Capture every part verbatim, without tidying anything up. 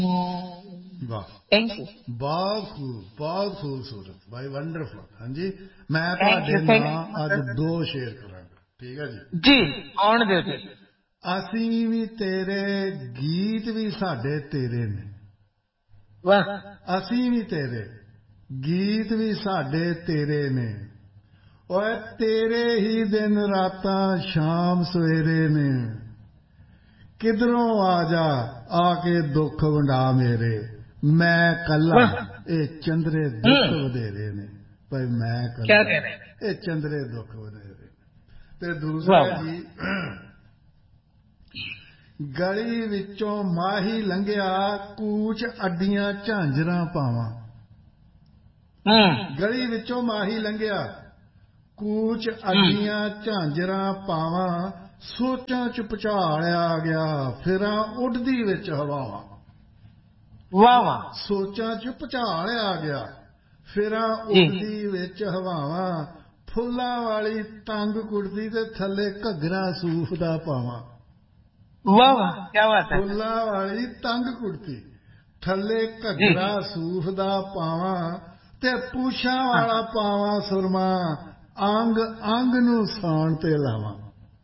वाह, thank you. बहुत खूब, बहुत खूबसूरत भाई, वंडरफुल। हाँ जी, मैं थैंक तुहाडे यू थैंक नाल अज दो शेर करांगा, ठीक है जी? जी आउण दिओ जी। असीं भी तेरे, गीत भी साडे तेरे ने। वाह। असीं भी तेरे, गीत भी साडे तेरे ने। ओए तेरे ही दिन रातां शाम सवेरे ने। किधरों आजा आके दुख वंडा मेरे, मैं कला वाह। ए चंद्रे दुख हम्म वधेरे ने। भाई मैं क्या कला कह रहे हैं? ए चंद्रे दुख वधेरे ने। ते वाह दूसरा वाह। जी, गली विचों माही लंघिया, कूच अड्डियां झांजरां पावां। हम्म गली विचों माही लंघिया, कूच हम्म अड्डियां झांजरां पावां। सोचां च भुचालिया गया, फिरां उडदी विच हवावां। वाह वाह। सोचां च भुचालिया गया, फिरां जी उडदी विच हवावां। फुल्लां वाली तंग कुड़ती ते थल्ले घग्गरा सूफ दा पावां। वाह वाह क्या बात है। फुल्लां वाली तंग कुड़ती, थल्ले जी घग्गरा सूफ दा पावां। ते पूछां हाँ। वाला पावां सुरमा, अंग अंग नूं साण ते लावां।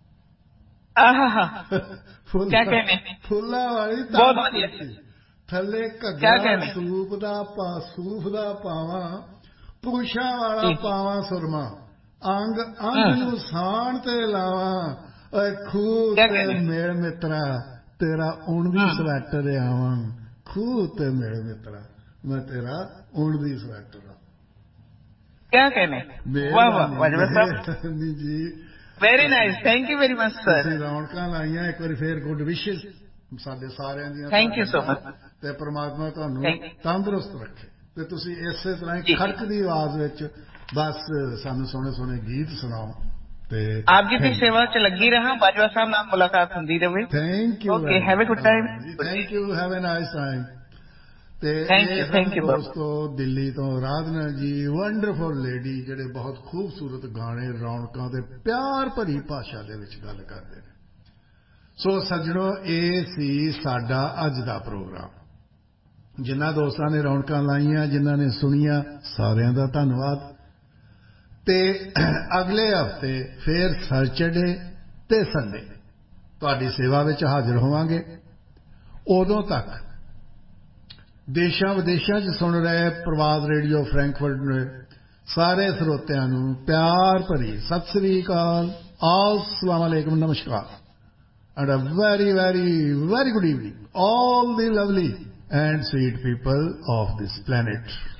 आहा क्या फुल्ला कहने। फुल्ला वाली बहुत तंग बढ़िया। कुर्ती, थल्ले क्या घग्गरा कहने। सूप दा पा सूफ दा पावां। पूछां वाला जी पावां सुरमा, अंग अंग हम्म नूं साण ते लावां। ओए खूह क्या ते कहने। मेल मित्रा, तेरा उण दी हम्म स्वैटर आवां। खूह ते मेल मित्रा, मैं तेरा उण दी स्वैटर आ। क्या कहने। वाह वाह ਮਿਹਰਬਾਨੀ वाजवा साहब। ਮਿਹਰਬਾਨੀ ਜੀ। वेरी ਤੁਸੀਂ nice thank you very much sir. ਤੁਸੀਂ ਰੌਣਕਾਂ ਲਾਈਆਂ, ਇੱਕ ਵਾਰੀ ਫੇਰ ਗੁੱਡ ਵਿਸ਼ੇਸ ਸਾਡੇ ਸਾਰਿਆਂ ਦੀਆਂ थैंक यू ਤੁਹਾਡੇ सो ਨਾਲ, मच। ਤੇ ਪ੍ਰਮਾਤਮਾ ਤੁਹਾਨੂੰ थैंक ਤੰਦਰੁਸਤ ਰੱਖੇ, ਤੇ ਤੁਸੀਂ ਇਸੇ ਤਰ੍ਹਾਂ ਹੀ जी ਖੜਕਦੀ ਆਵਾਜ਼ ਵਿੱਚ ਬਸ ਸਾਨੂੰ ਸੋਹਣੇ ਸੋਹਣੇ ਗੀਤ ਸੁਣਾਓ। ਤੇ आपकी भी सेवा च लगी रहा बाजवा साहब नाल मुलाकात हुंदी रहे। Thank you okay very have a much. Good time. ਜੀ thank you, have a nice time. ਤੇ थैंक ਇਹ यू ਸਨ थैंक यू बाबा। ਦੋਸਤੋ ਦਿੱਲੀ ਤੋਂ ਰਾਧਨਾ ਜੀ, ਵੰਡਰਫੁਲ ਲੇਡੀ, ਜਿਹੜੇ ਬਹੁਤ ਖੂਬਸੂਰਤ ਗਾਣੇ ਰੌਣਕਾਂ ਦੇ ਪਿਆਰ ਭਰੀ ਭਾਸ਼ਾ ਦੇ ਵਿੱਚ ਗੱਲ ਕਰਦੇ ਨੇ। ਸੋ ਸੱਜਣੋ, ਇਹ ਸੀ ਸਾਡਾ ਅੱਜ ਦਾ ਪ੍ਰੋਗਰਾਮ। ਜਿਨ੍ਹਾਂ ਦੋਸਤਾਂ ਨੇ ਰੌਣਕਾਂ ਲਾਈਆਂ, ਜਿਨ੍ਹਾਂ ਨੇ ਸੁਣੀਆਂ, ਸਾਰਿਆਂ ਦਾ ਧੰਨਵਾਦ। ਤੇ ਅਗਲੇ ਹਫ਼ਤੇ ਫੇਰ ਸੈਚਰਡੇ ਤੇ ਸੰਡੇ ਤੁਹਾਡੀ ਸੇਵਾ ਵਿੱਚ ਹਾਜ਼ਰ ਹੋਵਾਂਗੇ। ਉਦੋਂ ਤੱਕ ਦੇਸ਼ਾਂ ਵਿਦੇਸ਼ਾਂ 'ਚ ਸੁਣ ਰਹੇ ਪ੍ਰਵਾਦ ਰੇਡੀਓ ਫਰੈਂਕਫਰਟ ਦੇ ਸਾਰੇ ਸਰੋਤਿਆਂ ਨੂੰ ਪਿਆਰ ਭਰੀ ਸਤਿ ਸ੍ਰੀ ਅਕਾਲ, अस्सलाम वालेकुम, नमस्कार, and a very very very good evening all the lovely and sweet people of this planet.